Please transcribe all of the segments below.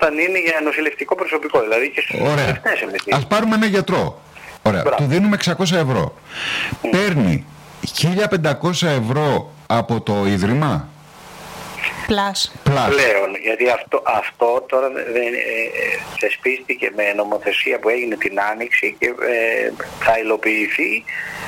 όταν είναι για νοσηλευτικό προσωπικό, δηλαδή και στους νοσηλευτές εμείς. Ας πάρουμε ένα γιατρό. Ωραία, του δίνουμε 600 ευρώ. Παίρνει 1.500 ευρώ από το Ίδρυμα. Πλάς. Πλέον, γιατί αυτό τώρα θεσπίστηκε με νομοθεσία που έγινε την Άνοιξη και θα υλοποιηθεί,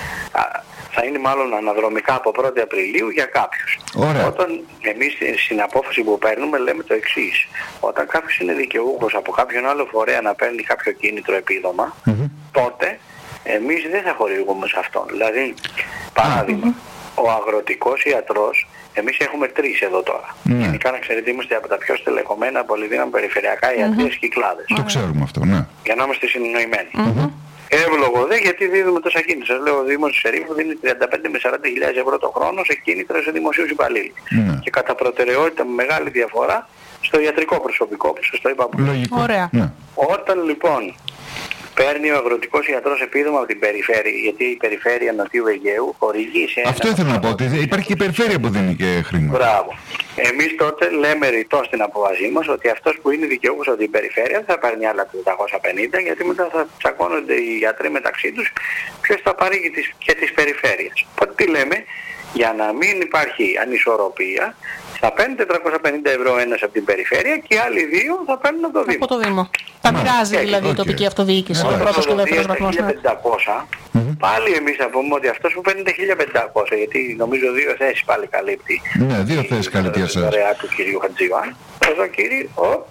θα είναι μάλλον αναδρομικά από 1η Απριλίου για κάποιους. Όταν εμείς στην απόφαση που παίρνουμε λέμε το εξής: όταν κάποιος είναι δικαιούχος από κάποιον άλλο φορέα να παίρνει κάποιο κίνητρο επίδομα, τότε εμείς δεν θα χορηγούμε σε αυτόν. Δηλαδή, παράδειγμα, ο αγροτικός ιατρός, εμείς έχουμε 3 εδώ τώρα. Γενικά να ξέρετε, είμαστε από τα πιο στελεχωμένα πολυδύναμα περιφερειακά ιατρίες Κυκλάδες. Το ξέρουμε αυτό, ναι. Για να είμαστε συνεννοημένοι. Εύλογο δε, γιατί δίδουμε τόσα κίνητρα. Σας λέω, ο Δήμος της Ερήφου δίνει 35 με 40.000 ευρώ το χρόνο σε κίνητρα σε δημοσίους υπαλλήλους. Και κατά προτεραιότητα με μεγάλη διαφορά στο ιατρικό προσωπικό, που σας το είπα. Λογικό. Ωραία. Όταν λοιπόν παίρνει ο αγροτικός ιατρός επίδομα από την περιφέρεια, γιατί η περιφέρεια Νοτιού Αιγαίου χορηγεί σε αυτό ήθελα να πω, ότι υπάρχει και η περιφέρεια που δίνει και χρήματα. Μπράβο. Εμείς τότε λέμε ρητό στην απόφασή μας ότι αυτός που είναι δικαιούχος από την περιφέρεια δεν θα παίρνει άλλα 450, γιατί μετά θα τσακώνονται οι γιατροί μεταξύ τους ποιος θα πάρει και της περιφέρειας. Οπότε τι λέμε, για να μην υπάρχει ανισορροπία, θα παίρνει 450 ευρώ ένας από την περιφέρεια και οι άλλοι 2 θα παίρνουν από το Δήμο. Από το Δήμο. Τα μοιράζει δηλαδή η τοπική αυτοδιοίκηση. Ο πρώτος και ο δεύτερος βαθμός. 1.500, πάλι εμείς θα πούμε ότι αυτός που παίρνει τα 1.500, γιατί νομίζω 2 θέσεις πάλι καλύπτει. Ναι, 2 θέσεις καλύπτει εσάς. Δωρεά του κυρίου Χατζιβάν. Εδώ κύριε,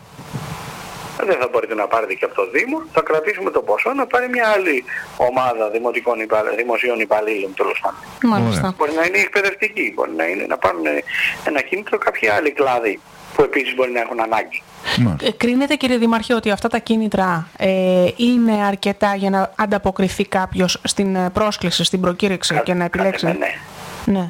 δεν θα μπορείτε να πάρετε και από το Δήμο, θα κρατήσουμε το ποσό να πάρει μια άλλη ομάδα δημοσίων υπαλλήλων, τέλος πάντων. Μπορεί να είναι εκπαιδευτική, μπορεί να είναι να πάρουν ένα κίνητρο κάποιοι άλλοι κλάδοι που επίσης μπορεί να έχουν ανάγκη. Κρίνετε κύριε Δήμαρχε ότι αυτά τα κίνητρα είναι αρκετά για να ανταποκριθεί κάποιος στην πρόσκληση, στην προκήρυξη και να επιλέξει? Ναι.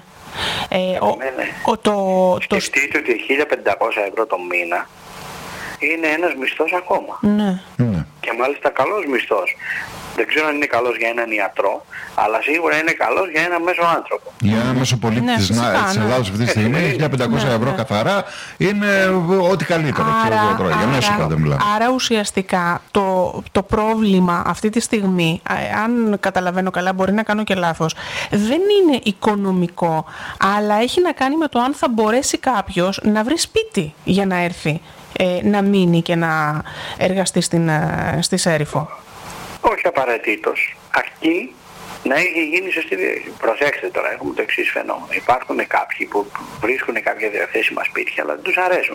Σκεφτείτε ότι 1.500 ευρώ το μήνα είναι ένας μισθός ακόμα. Και μάλιστα καλός μισθός. Δεν ξέρω αν είναι καλός για έναν ιατρό, αλλά σίγουρα είναι καλός για έναν μέσο άνθρωπο. Για έναν μέσο πολίτη της Ελλάδας αυτή τη στιγμή, 1.500 ευρώ καθαρά είναι ό,τι καλύτερο. Άρα ουσιαστικά το πρόβλημα αυτή τη στιγμή, αν καταλαβαίνω καλά, μπορεί να κάνω και λάθος, δεν είναι οικονομικό, αλλά έχει να κάνει με το αν θα μπορέσει κάποιος να βρει σπίτι για να έρθει να μείνει και να εργαστεί στη Σέριφο. Όχι απαραίτητος. Αρκεί να έχει γίνει σωστή. Προσέξτε τώρα, έχουμε το εξής φαινόμενο. Υπάρχουν κάποιοι που βρίσκουν κάποια διαθέσιμα σπίτια, αλλά δεν τους αρέσουν.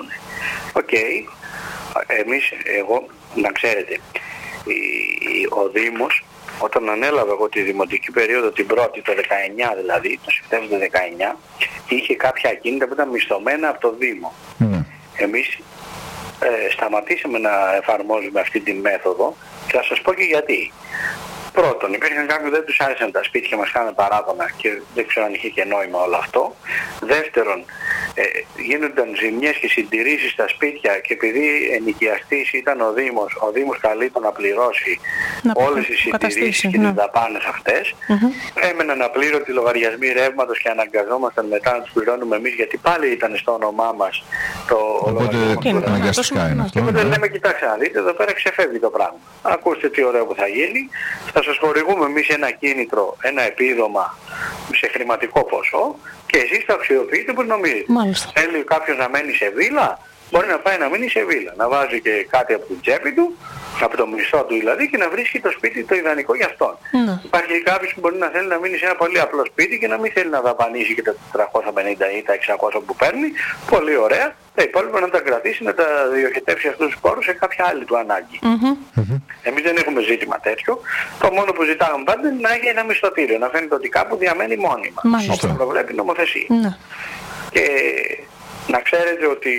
Εγώ, να ξέρετε, ο Δήμος, όταν ανέλαβε εγώ τη δημοτική περίοδο, την πρώτη, το 19 δηλαδή, το Σεπτέμβριο του 19, είχε κάποια ακίνητα που ήταν μισθωμένα από το Δήμο. Εμείς σταματήσαμε να εφαρμόζουμε αυτή τη μέθοδο και θα σας πω και γιατί. Πρώτον, υπήρχαν κάποιοι που δεν τους άρεσαν τα σπίτια μας, κάνανε παράπονα και δεν ξέρω αν είχε και νόημα όλο αυτό. Δεύτερον, γίνονταν ζημιές και συντηρήσεις στα σπίτια και επειδή ενοικιαστής ήταν ο Δήμος καλείται να πληρώσει όλες τις συντηρήσεις και τις δαπάνες αυτές. Έμεναν απλήρωτοι λογαριασμοί ρεύματος και αναγκαζόμασταν μετά να τους πληρώνουμε εμείς, γιατί πάλι ήταν στο όνομά μας το λογαριασμό. Και οπότε λέμε, κοιτάξτε να δείτε, εδώ πέρα ξεφεύγει το πράγμα. Ακούστε τι ωραίο που θα γίνει. Θα σας χορηγούμε εμείς ένα κίνητρο, ένα επίδομα σε χρηματικό ποσό και εσείς το αξιοποιείτε όπως νομίζετε. Θέλει κάποιος να μένει σε βίλα, μπορεί να πάει να μείνει σε βίλα, να βάζει και κάτι από την τσέπη του, από το μισθό του δηλαδή, και να βρίσκει το σπίτι το ιδανικό για αυτόν. Υπάρχει κάποιος που μπορεί να θέλει να μείνει σε ένα πολύ απλό σπίτι και να μην θέλει να δαπανίσει και τα 450 ή τα 600 που παίρνει. Πολύ ωραία. Τα υπόλοιπα να τα κρατήσει, να τα διοχετεύσει αυτούς τους πόρους σε κάποια άλλη του ανάγκη. Εμείς δεν έχουμε ζήτημα τέτοιο. Το μόνο που ζητάμε πάντα είναι να έχει ένα μισθωτήριο, να φαίνεται ότι κάπου διαμένει μόνιμα. Όπως προβλέπει η νομοθεσία. Και να ξέρετε ότι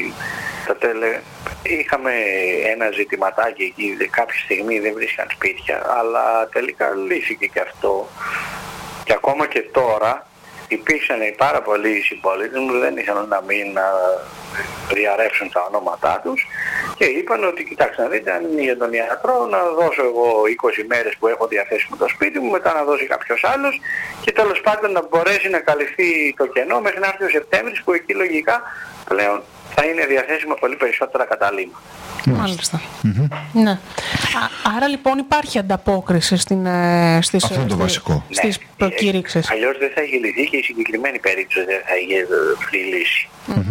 είχαμε ένα ζητηματάκι εκεί, κάποια στιγμή δεν βρίσκαν σπίτια, αλλά τελικά λύθηκε και αυτό. Και ακόμα και τώρα υπήρξαν πάρα πολλοί συμπολίτες μου, δεν ήθελαν να μην διαρρεύσουν τα ονόματά τους και είπαν ότι κοιτάξτε να δείτε, αν είναι για τον ιατρό να δώσω εγώ 20 μέρες που έχω διαθέσιμο το σπίτι μου, μετά να δώσει κάποιος άλλος και τέλος πάντων να μπορέσει να καλυφθεί το κενό μέχρι να έρθει ο Σεπτέμβρης, που εκεί λογικά πλέον θα είναι διαθέσιμα πολύ περισσότερα καταλήμματα. Μάλιστα. Ναι. Άρα λοιπόν υπάρχει ανταπόκριση στις προκήρυξεις. Αλλιώς δεν θα είχε λυθεί και η συγκεκριμένη περίπτωση δεν θα είχε βρει λύση.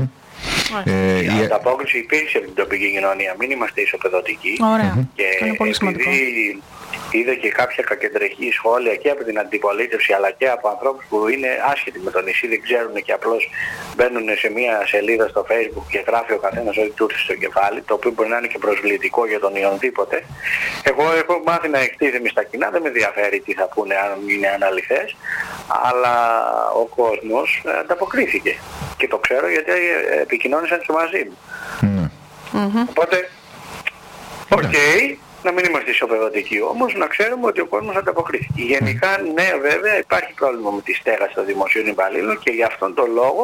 Η ανταπόκριση υπήρξε από την τοπική κοινωνία. Μην είμαστε ισοπεδωτικοί. Και επειδή είδα και κάποια κακεντρεχή σχόλια και από την αντιπολίτευση αλλά και από ανθρώπους που είναι άσχετοι με το νησί, δεν ξέρουν και απλώς μπαίνουν σε μια σελίδα στο Facebook και γράφει ο καθένας ό,τι του έρθει στο κεφάλι, το οποίο μπορεί να είναι και προσβλητικό για τον οποιονδήποτε. Εγώ έχω μάθει να εκτίθεμαι στα κοινά, δεν με ενδιαφέρει τι θα πούνε αν είναι αναλυθές, αλλά ο κόσμος ανταποκρίθηκε. Και το ξέρω γιατί επικοινώνησαν και μαζί μου. Οπότε, να μην είμαστε ισοπεδωτικοί όμως, να ξέρουμε ότι ο κόσμος ανταποκρίθηκε. Γενικά, ναι, βέβαια, υπάρχει πρόβλημα με τη στέγαση των δημοσίων υπαλλήλων και γι' αυτόν τον λόγο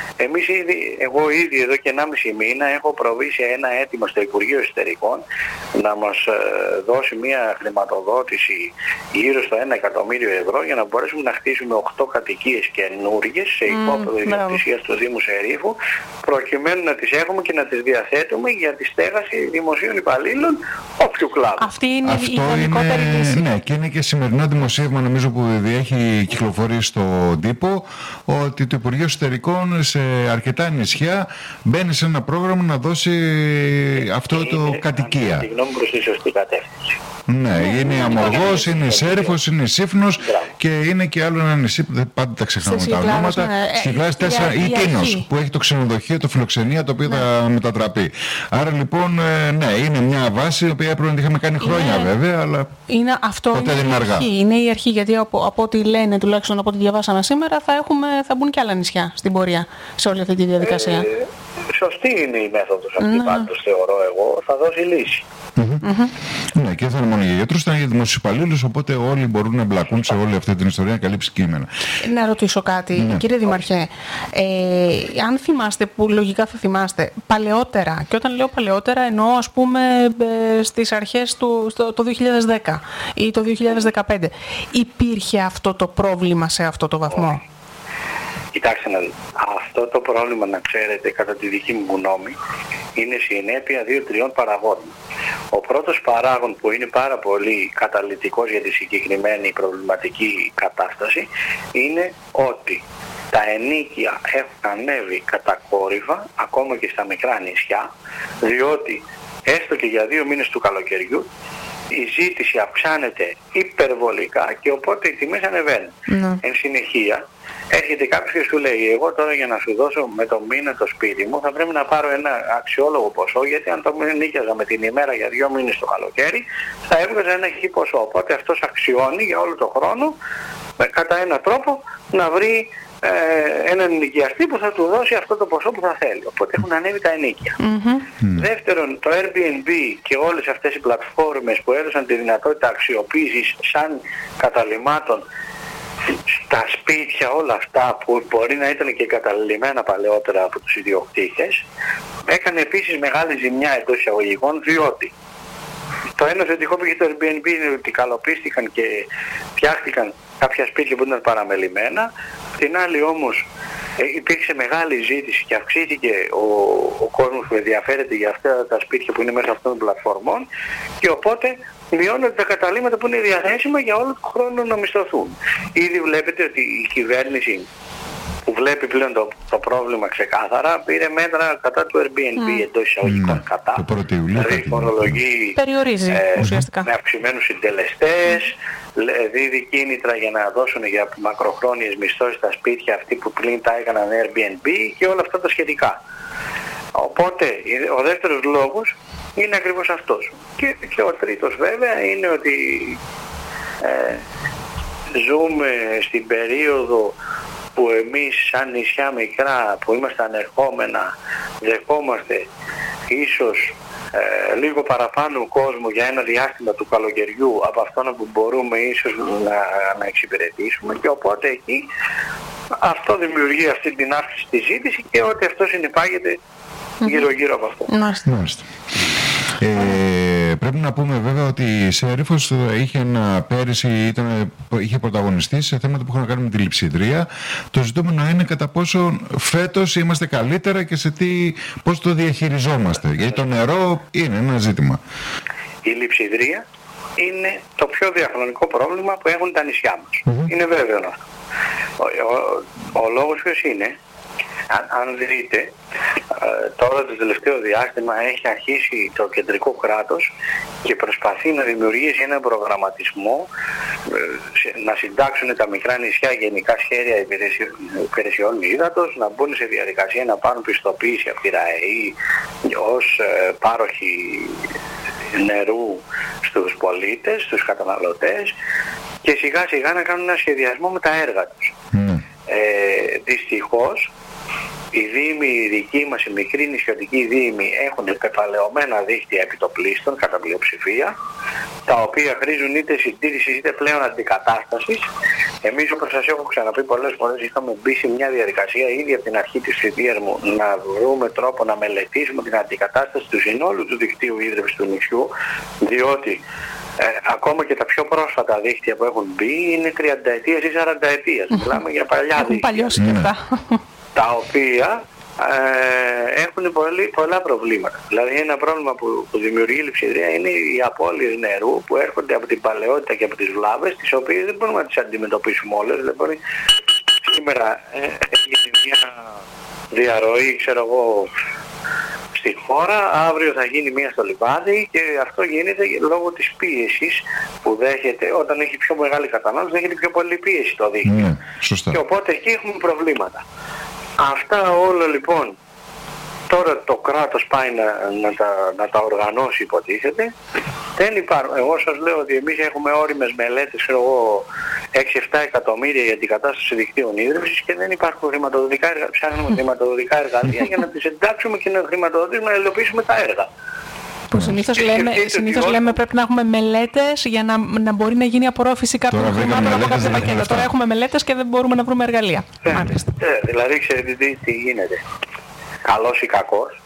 εγώ ήδη εδώ και 1,5 μήνα έχω προβεί σε ένα αίτημα στο Υπουργείο Εσωτερικών να μας δώσει μια χρηματοδότηση γύρω στο 1 εκατομμύριο ευρώ για να μπορέσουμε να χτίσουμε 8 κατοικίες καινούργιες σε υπόπεδο ιδιοκτησίας του Δήμου Σερίφου, προκειμένου να τις έχουμε και να τις διαθέτουμε για τη στέγαση δημοσίων υπαλλήλων όποιου κλάδου. Αυτή είναι η γενικότερη λύση. Ναι, και είναι και σημερινό δημοσίευμα νομίζω που έχει κυκλοφορήσει στον τύπο ότι το Υπουργείο Εσωτερικών σε αρκετά νησιά μπαίνει σε ένα πρόγραμμα να δώσει αυτό το κατοικία. Συγγνώμη, προς τη σωστή κατεύθυνση. Ναι, είναι η Αμοργός, είναι η Σέρφος, είναι η Σύφνος και είναι και άλλο ένα νησί που δεν πάντα τα ξεχνάμε τα ονόματα. Στη Γλάση 4 η Τίνος που έχει το ξενοδοχείο, το φιλοξενία το οποίο θα μετατραπεί. Άρα λοιπόν, ναι, είναι μια βάση η οποία έπρεπε να είχαμε κάνει χρόνια βέβαια, αλλά ποτέ δεν είναι αργά. Είναι η αρχή, γιατί από ό,τι λένε, τουλάχιστον από ό,τι διαβάσαμε σήμερα, θα μπουν και άλλα νησιά στην πορεία σε όλη αυτή τη διαδικασία. Σωστή είναι η μέθοδος αυτή, πάντως θεωρώ εγώ, θα δώσει λύση. Ναι, και δεν θα είναι μόνο για γιατρούς, θα είναι για δημοσίους υπαλλήλους, οπότε όλοι μπορούν να εμπλακούν σε όλη αυτή την ιστορία, να καλύψει κείμενα. Να ρωτήσω κάτι, κύριε Δημαρχέ. Αν θυμάστε, που λογικά θα θυμάστε, παλαιότερα, και όταν λέω παλαιότερα εννοώ ας πούμε στις αρχές το 2010 ή το 2015, υπήρχε αυτό το πρόβλημα σε αυτό το βαθμό? Κοιτάξτε να δείτε, αυτό το πρόβλημα, να ξέρετε, κατά τη δική μου γνώμη, είναι συνέπεια 2-3 παραγόντων. Ο πρώτος παράγον που είναι πάρα πολύ καταλυτικός για τη συγκεκριμένη προβληματική κατάσταση είναι ότι τα ενοίκια έχουν ανέβει κατακόρυφα, ακόμα και στα μικρά νησιά, διότι έστω και για 2 μήνες του καλοκαιριού η ζήτηση αυξάνεται υπερβολικά και οπότε οι τιμές ανεβαίνουν. Εν συνεχεία, έρχεται κάποιος και σου λέει, εγώ τώρα για να σου δώσω με το μήνα το σπίτι μου θα πρέπει να πάρω ένα αξιόλογο ποσό, γιατί αν το νοίκιαζα με την ημέρα για 2 μήνες το καλοκαίρι θα έβγαζα ένα χι ποσό. Οπότε αυτός αξιώνει για όλο τον χρόνο κατά έναν τρόπο να βρει έναν ενοικιαστή που θα του δώσει αυτό το ποσό που θα θέλει. Οπότε έχουν ανέβει τα ενοίκια. Δεύτερον, το Airbnb και όλες αυτές οι πλατφόρμες που έδωσαν τη δυνατότητα αξιοποίησης σαν καταλυμάτων στα σπίτια, όλα αυτά που μπορεί να ήταν και καταλυμμένα παλαιότερα από τους ιδιοκτήτες, έκανε επίσης μεγάλη ζημιά εντός εισαγωγικών, διότι το ένα θετικό που είχε το Airbnb είναι ότι καλοπίστηκαν και φτιάχτηκαν κάποια σπίτια που ήταν παραμελημένα. Την άλλη όμως υπήρξε μεγάλη ζήτηση και αυξήθηκε ο κόσμος που ενδιαφέρεται για αυτά τα σπίτια που είναι μέσα αυτών των πλατφορμών και οπότε μειώνονται τα καταλύματα που είναι διαθέσιμα για όλο τον χρόνο να μισθωθούν. Ήδη βλέπετε ότι η κυβέρνηση που βλέπει πλέον το πρόβλημα ξεκάθαρα πήρε μέτρα κατά του Airbnb εντός εισαγωγικών κατά. Δηλαδή φορολογεί με αυξημένους συντελεστές, δίδει κίνητρα για να δώσουν για μακροχρόνιες μισθώσεις στα σπίτια αυτοί που πριν τα έκαναν Airbnb και όλα αυτά τα σχετικά. Οπότε ο δεύτερος λόγος είναι ακριβώς αυτός. Και ο τρίτος βέβαια είναι ότι ζούμε στην περίοδο που εμείς σαν νησιά μικρά που είμαστε ανερχόμενα δεχόμαστε ίσως λίγο παραπάνω κόσμο για ένα διάστημα του καλοκαιριού από αυτόν που μπορούμε ίσως να εξυπηρετήσουμε και οπότε εκεί αυτό δημιουργεί αυτή την αύξηση στη ζήτηση και ότι αυτό συνεπάγεται γύρω-γύρω από αυτό. Μάλιστα. Πρέπει να πούμε βέβαια ότι η Σέριφος πέρυσι είχε πρωταγωνιστεί σε θέματα που έχουν να κάνουν με τη λειψιδρία. Το ζητούμενο είναι κατά πόσο φέτος είμαστε καλύτερα και πώς το διαχειριζόμαστε. Γιατί το νερό είναι ένα ζήτημα. Η λειψιδρία είναι το πιο διαχρονικό πρόβλημα που έχουν τα νησιά μας. Είναι βέβαιο αυτό. Ο λόγος ποιος είναι? Αν δείτε, τώρα το τελευταίο διάστημα έχει αρχίσει το κεντρικό κράτος και προσπαθεί να δημιουργήσει έναν προγραμματισμό, να συντάξουν τα μικρά νησιά γενικά σχέδια υπηρεσιών ύδατος, να μπουν σε διαδικασία να πάρουν πιστοποίηση από τη ΡΑΕΗ ως πάροχοι νερού στους πολίτες, στους καταναλωτές, και σιγά σιγά να κάνουν ένα σχεδιασμό με τα έργα τους. Δυστυχώς οι δήμοι, οι δικοί μας, οι μικροί νησιωτικοί δήμοι έχουν πεπαλαιωμένα δίκτυα επιτοπλίστων κατά πλειοψηφία, τα οποία χρήζουν είτε συντήρησης είτε πλέον αντικατάστασης. Εμείς, όπως σας έχω ξαναπεί πολλές φορές, είχαμε μπει σε μια διαδικασία ήδη από την αρχή της θητείας μου να βρούμε τρόπο να μελετήσουμε την αντικατάσταση του συνόλου του δικτύου ίδρυυσης του νησιού, διότι ακόμα και τα πιο πρόσφατα δίκτυα που έχουν μπει είναι 30 ετίας ή 40 ετίας. Μιλάμε για παλιά δίκτυα. Έχουν παλιώσει και αυτά. Τα οποία έχουν πολλά προβλήματα. Δηλαδή ένα πρόβλημα που δημιουργεί η λειψιδρία είναι οι απώλειες νερού που έρχονται από την παλαιότητα και από τις βλάβες, τις οποίες δεν μπορούμε να τις αντιμετωπίσουμε όλες. Δεν μπορεί σήμερα έχει μια διαρροή, στη χώρα, αύριο θα γίνει μία στο λιβάδι, και αυτό γίνεται λόγω της πίεσης που δέχεται. Όταν έχει πιο μεγάλη κατανάλωση, δέχεται πιο πολύ πίεση το δίκτυο. Και οπότε εκεί έχουμε προβλήματα. Αυτά όλα λοιπόν τώρα το κράτος πάει να τα οργανώσει, υποτίθεται. Δεν υπάρχουν. Εγώ σας λέω ότι εμείς έχουμε όριμες μελέτες, 6-7 εκατομμύρια για την κατάσταση δικτύων ίδρυυσης, και δεν υπάρχουν χρηματοδοτικά εργαλεία. Ψάχνουμε χρηματοδοτικά εργαλεία για να τις εντάξουμε και να χρηματοδοτήσουμε, να υλοποιήσουμε τα έργα. Που συνήθως λέμε πρέπει να έχουμε μελέτες για να μπορεί να γίνει απορρόφηση κάποιων χρημάτων από κάποια πακέτα. Τώρα έχουμε μελέτες και δεν μπορούμε να βρούμε εργαλεία. Δηλαδή, ξέρετε τι γίνεται. Καλός ή κακός,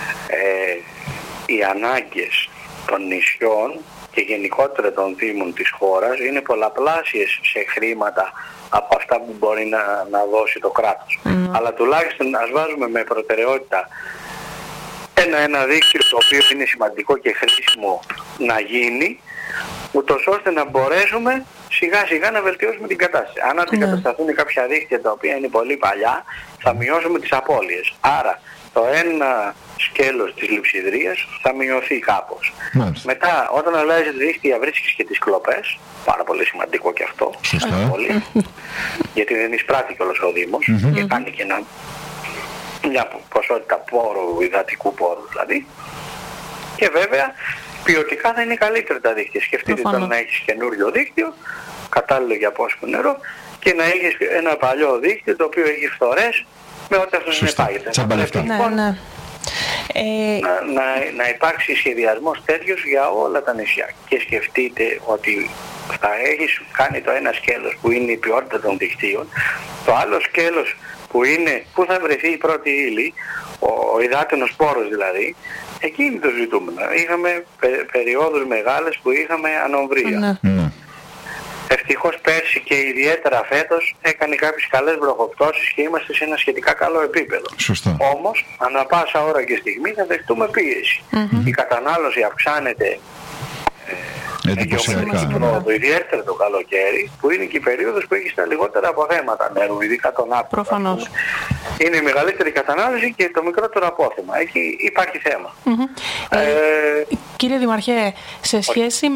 οι ανάγκες των νησιών και γενικότερα των δήμων της χώρας είναι πολλαπλάσιες σε χρήματα από αυτά που μπορεί να δώσει το κράτος. Αλλά τουλάχιστον ας βάζουμε με προτεραιότητα ένα δίκτυο το οποίο είναι σημαντικό και χρήσιμο να γίνει, ούτως ώστε να μπορέσουμε σιγά σιγά να βελτιώσουμε την κατάσταση. Αν αντικατασταθούν κάποια δίκτυα τα οποία είναι πολύ παλιά, θα μειώσουμε τις απώλειες. Άρα το ένα σκέλος της λειψιδρίας θα μειωθεί κάπως. Μετά, όταν αλλάζεις δίκτυα, βρίσκεις και τις κλοπές, πάρα πολύ σημαντικό και αυτό. Πολύ, γιατί δεν εισπράττει κιόλας ο Δήμος και κάνει και μια ποσότητα πόρου, υδατικού πόρου δηλαδή. Και βέβαια ποιοτικά θα είναι καλύτερα τα δίκτυα. Σκεφτείτε τώρα να έχεις καινούριο δίκτυο, κατάλληλο για πόσιμο νερό, και να έχεις ένα παλιό δίκτυο το οποίο έχει φθορές με ό,τι αυτό συνεπάγεται. Να υπάρξει σχεδιασμός τέτοιος για όλα τα νησιά. Και σκεφτείτε ότι θα έχεις κάνει το ένα σκέλος που είναι η ποιότητα των δικτύων, το άλλο σκέλος που θα βρεθεί η πρώτη ύλη, ο υδάτινος πόρος δηλαδή. Εκεί είναι το ζητούμενο. Είχαμε περιόδους μεγάλες που είχαμε ανομβρία. Ευτυχώς πέρσι και ιδιαίτερα φέτος έκανε κάποιες καλές βροχοπτώσεις και είμαστε σε ένα σχετικά καλό επίπεδο. Όμως, ανά πάσα ώρα και στιγμή θα δεχτούμε πίεση. Η κατανάλωση αυξάνεται ιδιαίτερα το καλοκαίρι, που είναι και η περίοδος που έχει τα λιγότερα αποθέματα νερού, ειδικά τον Αύγουστο. Προφανώς. Είναι η μεγαλύτερη κατανάλωση και το μικρότερο απόθεμα. Εκεί υπάρχει θέμα. Κύριε Δημαρχέ, σε σχέση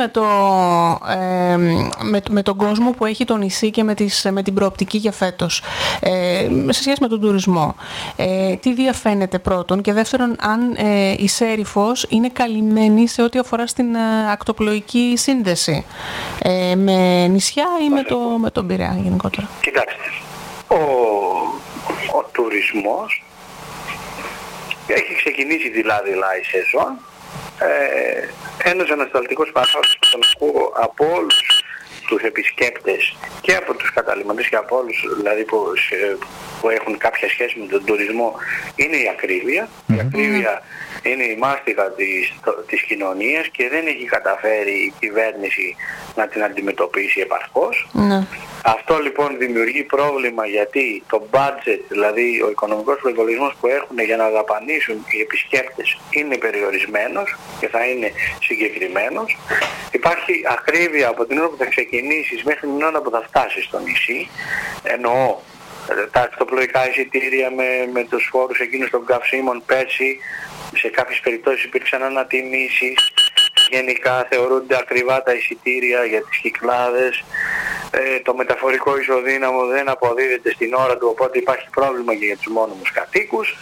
με τον κόσμο που έχει το νησί και με την προοπτική για φέτος, σε σχέση με τον τουρισμό, τι διαφαίνεται πρώτον, και δεύτερον, αν η Σέριφος είναι καλυμμένη σε ό,τι αφορά στην ακτοπλοϊκή σύνδεση με νησιά ή με τον Πειραιά γενικότερα? Κοιτάξτε, ο τουρισμός έχει ξεκινήσει δηλαδή η σεζόν. Ένας ανασταλτικός παράγοντας που τον ακούω από όλους τους επισκέπτες και από τους καταλυμματίες και από όλους δηλαδή που έχουν κάποια σχέση με τον τουρισμό είναι η ακρίβεια. Η ακρίβεια είναι η μάστιγα της κοινωνίας και δεν έχει καταφέρει η κυβέρνηση να την αντιμετωπίσει επαρκώς. Αυτό λοιπόν δημιουργεί πρόβλημα γιατί το budget, δηλαδή ο οικονομικός προϋπολογισμός που έχουν για να δαπανίσουν οι επισκέπτες είναι περιορισμένος και θα είναι συγκεκριμένος. Υπάρχει ακρίβεια από την ώρα που θα ξεκινήσεις μέχρι την ώρα που θα φτάσεις στο νησί. Εννοώ τα ακτοπλοϊκά εισιτήρια με τους φόρους εκείνους των καυσίμων πέρσι σε κάποιες περιπτώσεις υπήρξαν ανατιμήσεις. Γενικά θεωρούνται ακριβά τα εισιτήρια για τις Κυκλάδες. Το μεταφορικό ισοδύναμο δεν αποδίδεται στην ώρα του, οπότε υπάρχει πρόβλημα και για τους μόνιμους κατοίκους.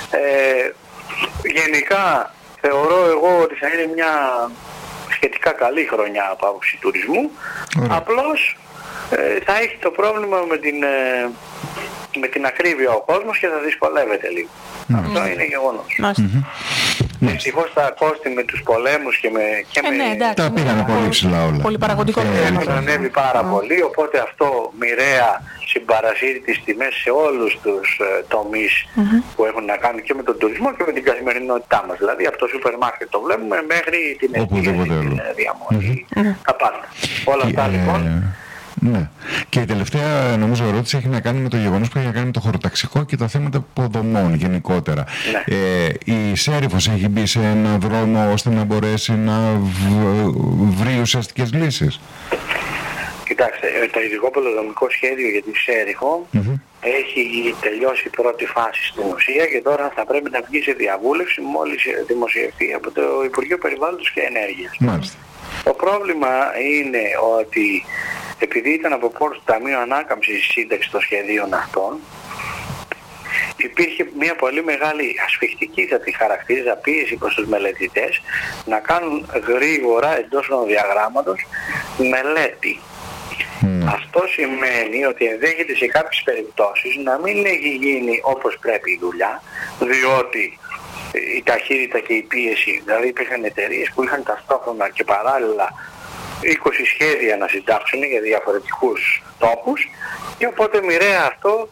Γενικά θεωρώ εγώ ότι θα είναι μια σχετικά καλή χρονιά από άποψη τουρισμού. Απλώς θα έχει το πρόβλημα με την ακρίβεια ο κόσμος και θα δυσκολεύεται λίγο. Αυτό είναι γεγονός. Δυστυχώς τα κόστη με τους πολέμους και με τα πήγανε πολύ ψηλά όλα. Πολύ παραγωγικό. Έχουν ανέβει πάρα πολύ, οπότε αυτό μοιραία συμπαρασύρει τις τιμές σε όλους τους τομείς που έχουν να κάνουν και με τον τουρισμό και με την καθημερινότητά μας. Δηλαδή από το σούπερ μάρκετ το βλέπουμε μέχρι την εστίαση, την διαμονή, τα πάντα. Όλα αυτά λοιπόν. Ναι. Και η τελευταία νομίζω ερώτηση έχει να κάνει με το γεγονός που έχει να κάνει με το χωροταξικό και τα θέματα υποδομών γενικότερα. Η Σέριφος έχει μπει σε ένα δρόμο ώστε να μπορέσει να βρει ουσιαστικές λύσεις. Κοιτάξτε, το ειδικό πολεοδομικό σχέδιο για τη Σέριφο έχει τελειώσει η πρώτη φάση στην ουσία και τώρα θα πρέπει να βγει σε διαβούλευση μόλις δημοσιευτεί από το Υπουργείο Περιβάλλοντος και Ενέργειας. Μάλιστα. Το πρόβλημα είναι ότι επειδή ήταν από πόρους του Ταμείου Ανάκαμψης η σύνταξη των σχεδίων αυτών, υπήρχε μια πολύ μεγάλη ασφιχτική, θα τη χαρακτήριζα, πίεση προς τους μελετητές να κάνουν γρήγορα εντός χρονοδιαγράμματος μελέτη. Αυτό σημαίνει ότι ενδέχεται σε κάποιες περιπτώσεις να μην έχει γίνει όπως πρέπει η δουλειά, διότι η ταχύτητα και η πίεση, δηλαδή υπήρχαν εταιρείες που είχαν ταυτόχρονα και παράλληλα 20 σχέδια να συντάξουν για διαφορετικούς τόπους και οπότε μοιραία αυτό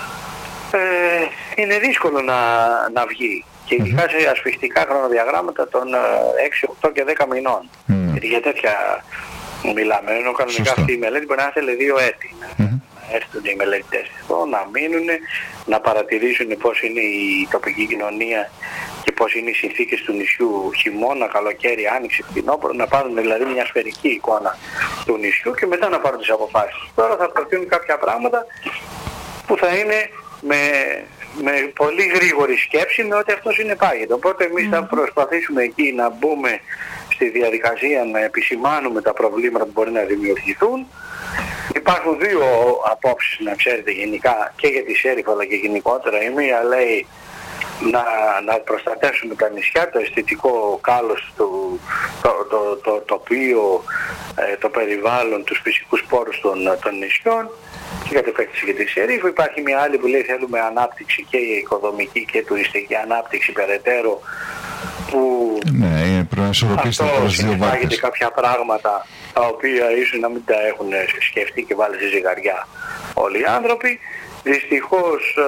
είναι δύσκολο να βγει και ειδικά σε ασφιχτικά χρονοδιαγράμματα των 6, 8 και 10 μηνών. Γιατί για τέτοια μιλάμε, ενώ κανονικά αυτή η μελέτη μπορεί να θέλει 2 έτη. Έρθουν οι μελετητές εδώ, να μείνουν, να παρατηρήσουν πώς είναι η τοπική κοινωνία και πώς είναι οι συνθήκες του νησιού χειμώνα, καλοκαίρι, άνοιξη, φθινόπωρο, να πάρουν δηλαδή μια σφαιρική εικόνα του νησιού και μετά να πάρουν τις αποφάσεις. Τώρα θα προτείνουν κάποια πράγματα που θα είναι με πολύ γρήγορη σκέψη με ό,τι αυτό συνεπάγεται. Οπότε εμείς θα προσπαθήσουμε εκεί να μπούμε στη διαδικασία να επισημάνουμε τα προβλήματα που μπορεί να δημιουργηθούν. Υπάρχουν δύο απόψεις, να ξέρετε, γενικά και για τη Σέριφο αλλά και γενικότερα. Η μία λέει να προστατεύσουμε τα νησιά, το αισθητικό κάλος, το τοπίο, το περιβάλλον, τους φυσικούς πόρους των νησιών και κατ' επέκταση για τη Σέριφο. Υπάρχει μια άλλη που λέει θέλουμε ανάπτυξη και οικοδομική και τουριστική ανάπτυξη περαιτέρω, που αυτό συνεπάγεται κάποια πράγματα τα οποία ίσως να μην τα έχουν σκεφτεί και βάλει σε ζυγαριά όλοι οι άνθρωποι. Δυστυχώς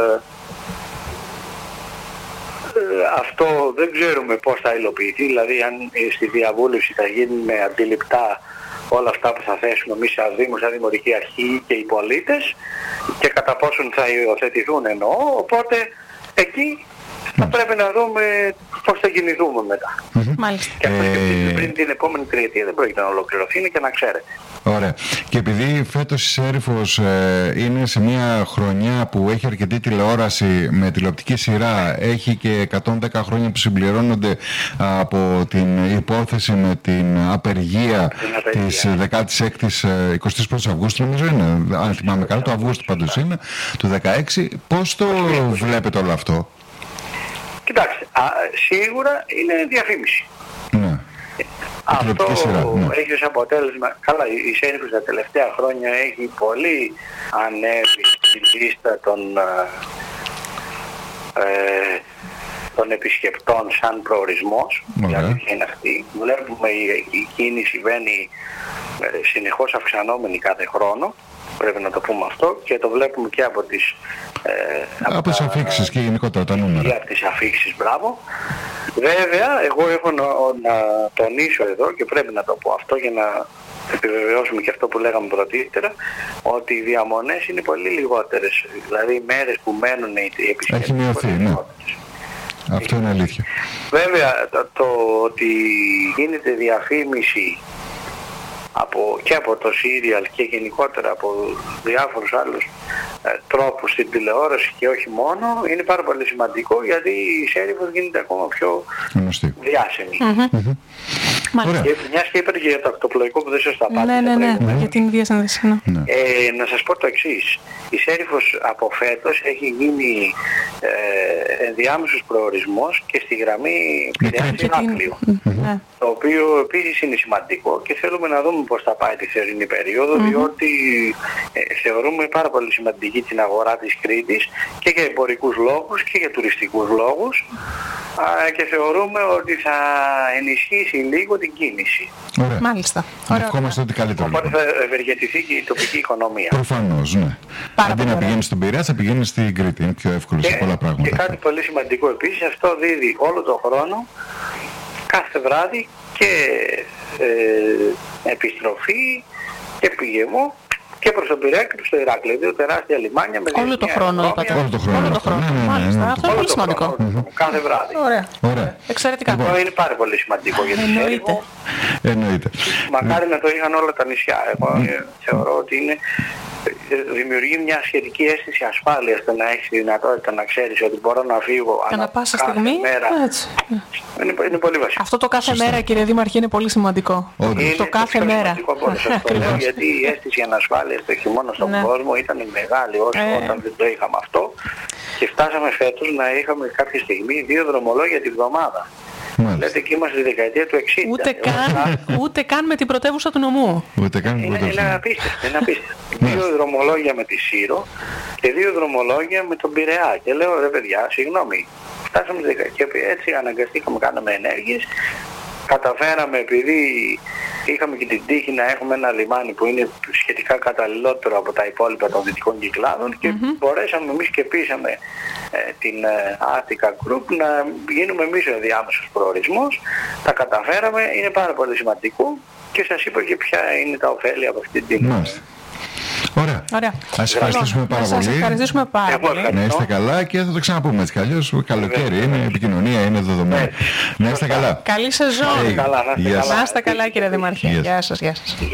αυτό δεν ξέρουμε πώς θα υλοποιηθεί, δηλαδή αν στη διαβούλευση θα γίνει με αντιληπτά όλα αυτά που θα θέσουμε εμείς σαν Δήμο, σαν Δημοτική Αρχή και οι πολίτες και κατά πόσον θα υιοθετηθούν εννοώ, οπότε εκεί θα πρέπει να δούμε πώς θα κινηθούμε μετά. Και αυτό και πριν την επόμενη τριετία δεν πρόκειται να ολοκληρωθεί, είναι και να ξέρετε. Ωραία. Και επειδή φέτος η Σέριφος είναι σε μια χρονιά που έχει αρκετή τηλεόραση με τηλεοπτική σειρά, έχει και 110 χρόνια που συμπληρώνονται από την υπόθεση με την απεργία της 16ης, 21ης Αυγούστου, νομίζω είναι, αν θυμάμαι καλά, το Αυγούστου πάντως είναι, του 16. Πώς το βλέπετε όλο αυτό? Κοιτάξτε, σίγουρα είναι διαφήμιση. Ναι. Αυτό έχει ως αποτέλεσμα, καλά, η Σέριφος τα τελευταία χρόνια έχει πολύ ανέβει στη λίστα των επισκεπτών σαν προορισμός. Δηλαδή είναι αυτή. Βλέπουμε η κίνηση βαίνει συνεχώς αυξανόμενη κάθε χρόνο, πρέπει να το πούμε αυτό, και το βλέπουμε και από τις αφήξεις και γενικότερα τα νούμερα. Από τις αφήξεις, μπράβο. Βέβαια, εγώ έχω να τονίσω εδώ, και πρέπει να το πω αυτό για να επιβεβαιώσουμε και αυτό που λέγαμε πρωτήτερα, ότι οι διαμονές είναι πολύ λιγότερες. Δηλαδή οι μέρες που μένουν οι επισκέπτες. Έχει μειωθεί, ναι. Αυτό είναι αλήθεια. Βέβαια, το ότι γίνεται διαφήμιση και από το Serial και γενικότερα από διάφορους άλλους τρόπους στην τηλεόραση και όχι μόνο, είναι πάρα πολύ σημαντικό, γιατί η Σέριφος γίνεται ακόμα πιο διάσημη. Και μιας και είπατε και για το ακτοπλοϊκό που δεν σας τα πάτε. Ναι, για την διασύνδεση. Να σας πω το εξής. Η Σέριφος από φέτος έχει γίνει ενδιάμεσος προορισμός και στη γραμμή Πειραιάς-Ηράκλειο, το οποίο επίσης είναι σημαντικό, και θέλουμε να δούμε πώς θα πάει τη θερινή περίοδο, διότι θεωρούμε πάρα πολύ σημαντική την αγορά της Κρήτης και για εμπορικούς λόγους και για τουριστικούς λόγους, και θεωρούμε ότι θα ενισχύσει λίγο την κίνηση. Ωραία. Μάλιστα. Ευχόμαστε ότι καλύτερο. Οπότε θα ευεργετηθεί και η τοπική οικονομία. Προφανώς, ναι. Αντί να πηγαίνει στον Πειραιά, θα πηγαίνει στην Κρήτη. Είναι πιο εύκολο σε πολλά πράγματα. Και κάτι πολύ σημαντικό επίσης, αυτό δίδει όλο τον χρόνο, κάθε βράδυ, και επιστροφή και πηγεμό και προς τον Πειραιά και προς το Ηράκλειο. Δύο τεράστια λιμάνια με όλο το χρόνο, είπατε. Όλο το χρόνο. Μάλιστα. Αυτό είναι πολύ σημαντικό. Κάθε βράδυ. Ωραία. Εξαιρετικά. Αυτό είναι πάρα πολύ σημαντικό για τη Σέριφο. Εννοείται. Μακάρι να το είχαν όλα τα νησιά. Εγώ θεωρώ ότι δημιουργεί μια σχετική αίσθηση ασφάλειας το να έχεις τη δυνατότητα να ξέρεις ότι μπορώ να φύγω ανά πάσα στιγμή. Έτσι. Είναι πολύ βασικό. Αυτό το κάθε μέρα, κύριε Δήμαρχε, είναι πολύ σημαντικό. Το κάθε μέρα. Γιατί η αίσθηση ανασφάλειας το χειμώνα στον κόσμο ήταν μεγάλη όταν δεν το είχαμε αυτό, και φτάσαμε φέτος να είχαμε κάποια στιγμή 2 δρομολόγια τη βδομάδα. Λέτε, και είμαστε στη δεκαετία του 60. Ούτε καν με την πρωτεύουσα του νομού. Είναι απίστευτο. 2 δρομολόγια με τη Σύρο και 2 δρομολόγια με τον Πειραιά. Και λέω, ρε παιδιά, συγγνώμη, φτάσαμε στη δεκαετία, και έτσι αναγκαστήκαμε, κάναμε ενέργειες. Καταφέραμε, επειδή είχαμε και την τύχη να έχουμε ένα λιμάνι που είναι σχετικά καταλληλότερο από τα υπόλοιπα των δυτικών κυκλάδων, και μπορέσαμε εμείς και πείσαμε την Attica Group να γίνουμε εμείς ο ενδιάμεσος προορισμός. Τα καταφέραμε, είναι πάρα πολύ σημαντικό, και σας είπα και ποια είναι τα ωφέλη από αυτή την τύχη. Ωραία. Σας ευχαριστήσουμε πάρα πολύ. Σας ευχαριστούμε πάρα πολύ. Να είστε καλά, και θα το ξαναπούμε έτσι κι αλλιώς. Καλοκαίρι είναι, επικοινωνία είναι δεδομένη. Να είστε καλά. Καλή σεζόν. Να είστε καλά, κύριε Δήμαρχε. Γεια σας.